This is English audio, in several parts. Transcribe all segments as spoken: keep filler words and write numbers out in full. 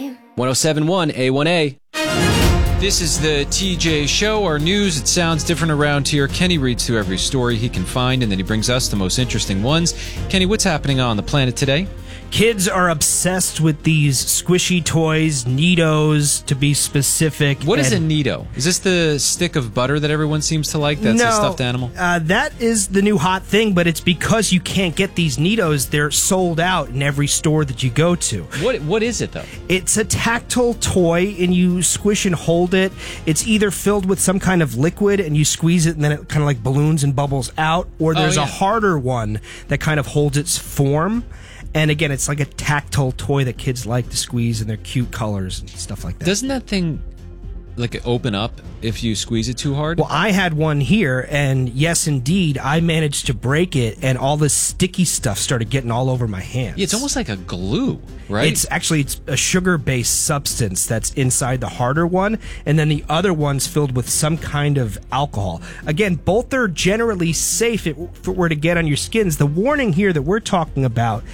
one oh seven point one A one A. This is the T J Show, our news. It sounds different around here. Kenny reads through every story he can find, and then he brings us the most interesting ones. Kenny, what's happening on the planet today? Kids are obsessed with these squishy toys, Neatos, to be specific. What is a Neato? Is this the stick of butter that everyone seems to like? That's no, a stuffed animal? Uh, that is the new hot thing, but it's because you can't get these Neatos. They're sold out in every store that you go to. What What is it, though? It's a tactile toy, and you squish and hold it. It's either filled with some kind of liquid, and you squeeze it, and then it kind of like balloons and bubbles out, or there's oh, yeah. a harder one that kind of holds its form. And again, it's like a tactile toy that kids like to squeeze, and they're cute colors and stuff like that. Doesn't that thing like open up if you squeeze it too hard? Well, I had one here, and yes, indeed, I managed to break it, and all this sticky stuff started getting all over my hands. Yeah, it's almost like a glue, right? It's actually it's a sugar-based substance that's inside the harder one, and then the other one's filled with some kind of alcohol. Again, both are generally safe if it were to get on your skins. The warning here that we're talking about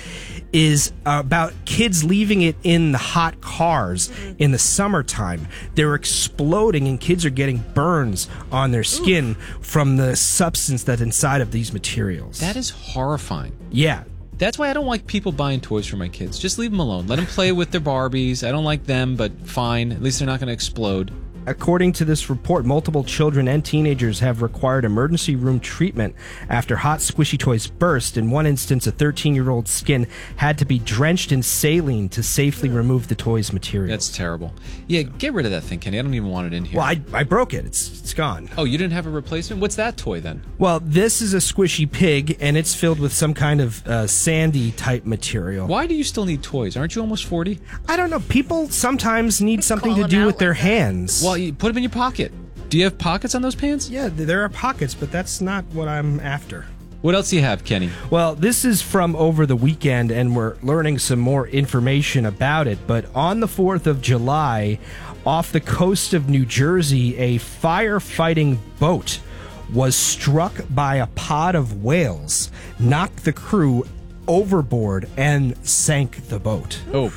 is about kids leaving it in the hot cars in the summertime. They're exploding, and kids are getting burns on their skin Oof. from the substance that's inside of these materials. That is horrifying. Yeah. That's why I don't like people buying toys for my kids. Just leave them alone. Let them play with their Barbies. I don't like them, but fine. At least they're not going to explode. According to this report, multiple children and teenagers have required emergency room treatment after hot squishy toys burst. In one instance, a thirteen-year-old's skin had to be drenched in saline to safely remove the toy's material. That's terrible. Yeah, get rid of that thing, Kenny. I don't even want it in here. Well, I, I broke it. It's it's gone. Oh, you didn't have a replacement? What's that toy then? Well, this is a squishy pig, and it's filled with some kind of uh, sandy-type material. Why do you still need toys? Aren't you almost forty? I don't know. People sometimes need something to do with their hands. Well, you put them in your pocket. Do you have pockets on those pants? Yeah, there are pockets, but that's not what I'm after. What else do you have, Kenny? Well, this is from over the weekend, and we're learning some more information about it. But on the fourth of July, off the coast of New Jersey, a firefighting boat was struck by a pod of whales, knocked the crew overboard, and sank the boat. Oh,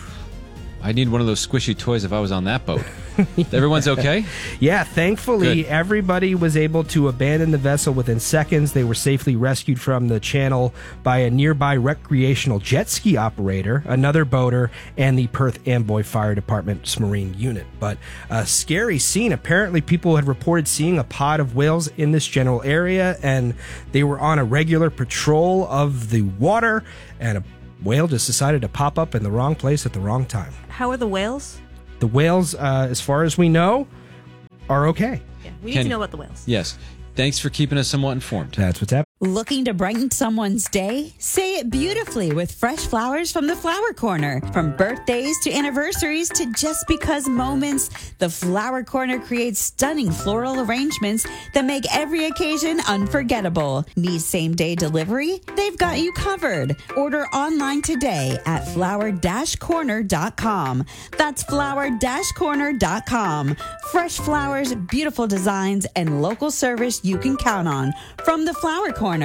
I need one of those squishy toys if I was on that boat. Everyone's okay? Yeah, thankfully, Good. Everybody was able to abandon the vessel within seconds. They were safely rescued from the channel by a nearby recreational jet ski operator, another boater, and the Perth Amboy Fire Department's Marine unit. But a scary scene. Apparently, people had reported seeing a pod of whales in this general area, and they were on a regular patrol of the water, and a whale just decided to pop up in the wrong place at the wrong time. How are the whales? The whales, uh, as far as we know, are okay. Yeah, we need Kenny, to know about the whales. Yes. Thanks for keeping us somewhat informed. That's what's happening. Looking to brighten someone's day? Say it beautifully with fresh flowers from the Flower Corner. From birthdays to anniversaries to just because moments, the Flower Corner creates stunning floral arrangements that make every occasion unforgettable. Need same-day delivery? They've got you covered. Order online today at flower dash corner dot com. That's flower dash corner dot com. Fresh flowers, beautiful designs, and local service you can count on from the Flower Corner.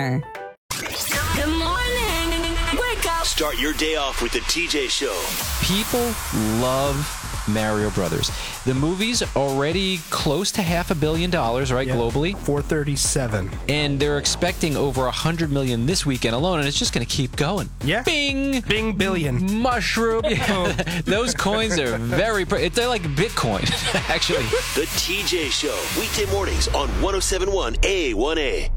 Good morning. Wake up. Start your day off with the T J Show. People love Mario Brothers. The movie's already close to half a billion dollars, right, yeah, globally? four thirty-seven. And they're expecting over one hundred million this weekend alone, and it's just going to keep going. Yeah. Bing! Bing billion. Mushroom. Those coins are very... They're like Bitcoin, actually. The T J Show. Weekday mornings on one oh seven point one A one A.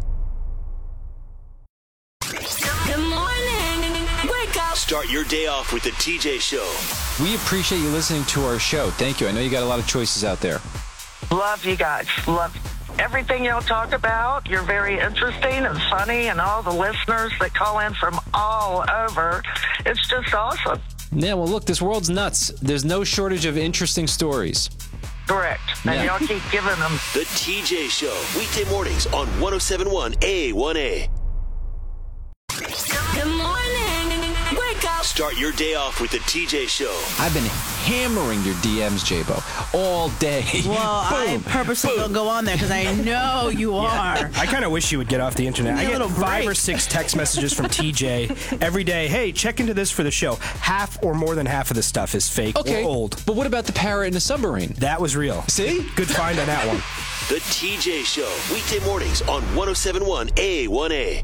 Good morning. Wake up. Start your day off with the T J Show. We appreciate you listening to our show. Thank you. I know you got a lot of choices out there. Love you guys. Love everything y'all talk about. You're very interesting and funny, and all the listeners that call in from all over. It's just awesome. Yeah, well, look, this world's nuts. There's no shortage of interesting stories. Correct. And Yeah. y'all keep giving them. The T J Show. Weekday mornings on one oh seven point one A one A. Good morning. Wake up. Start your day off with the T J Show. I've been hammering your D Ms, J-Bo, all day. Well, I purposely don't go on there because I know you are. I kind of wish you would get off the internet. I Need a get little five break. or six text messages from T J every day. Hey, check into this for the show. Half or more than half of this stuff is fake Okay, or old. but what about the parrot in the submarine? That was real. See? Good find on that one. The T J Show, weekday mornings on one oh seven point one A one A.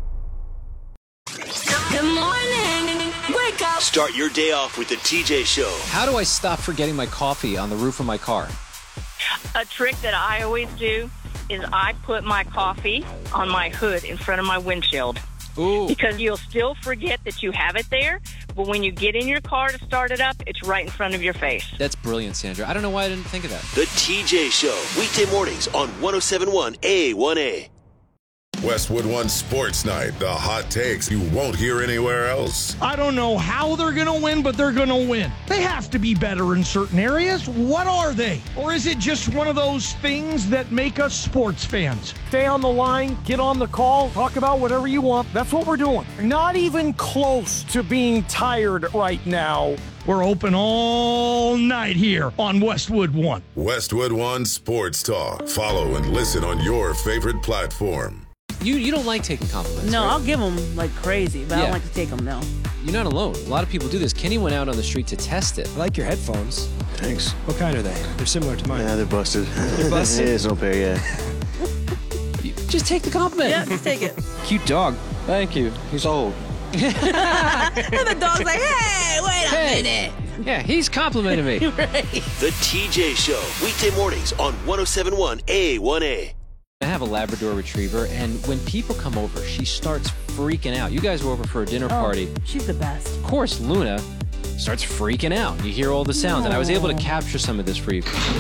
Good morning. Wake up. Start your day off with the T J Show. How do I stop forgetting my coffee on the roof of my car? A trick that I always do is I put my coffee on my hood in front of my windshield. Ooh. Because you'll still forget that you have it there, but when you get in your car to start it up, it's right in front of your face. That's brilliant, Sandra. I don't know why I didn't think of that. The T J Show, weekday mornings on one oh seven point one A one A. Westwood One Sports Night, the hot takes you won't hear anywhere else. I don't know how they're going to win, but they're going to win. They have to be better in certain areas. What are they? Or is it just one of those things that make us sports fans? Stay on the line, get on the call, talk about whatever you want. That's what we're doing. Not even close to being tired right now. We're open all night here on Westwood One. Westwood One Sports Talk. Follow and listen on your favorite platform. You you don't like taking compliments, No, right? I'll give them like crazy, but I Yeah. don't like to take them, no. You're not alone. A lot of people do this. Kenny went out on the street to test it. I like your headphones. Thanks. What kind are they? They're similar to mine. Yeah, they're busted. They're busted? Yeah, it's no pair, yeah. You- Just take the compliment. Yeah, just take it. Cute dog. Thank you. He's old. And the dog's like, hey, wait a Hey. minute. Yeah, he's complimenting me. The T J Show, weekday mornings on one oh seven point one A one A. I have a Labrador Retriever, and when people come over, she starts freaking out. You guys were over for a dinner party. Oh, she's the best. Of course, Luna starts freaking out. You hear all the sounds, and I was able to capture some of this for you.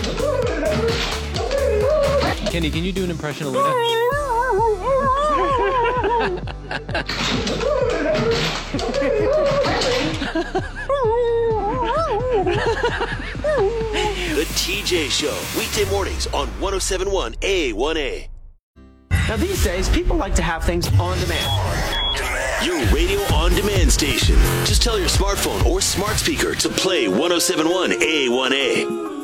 Kenny, can you do an impression of Luna? The T J Show, weekday mornings on one oh seven point one A one A. Now, these days, people like to have things on demand. Your radio on demand station. Just tell your smartphone or smart speaker to play one oh seven point one A one A.